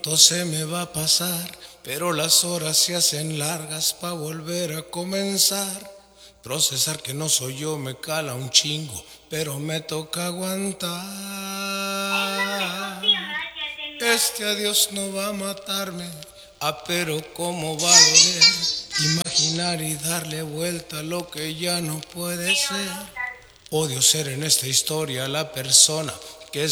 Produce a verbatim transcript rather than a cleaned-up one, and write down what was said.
pronto se me va a pasar, pero las horas se hacen largas pa' volver a comenzar. Procesar que no soy yo me cala un chingo, pero me toca aguantar. Este adiós no va a matarme, ah, pero cómo va a doler. Imaginar y darle vuelta a lo que ya no puede ser. Odio ser en esta historia la persona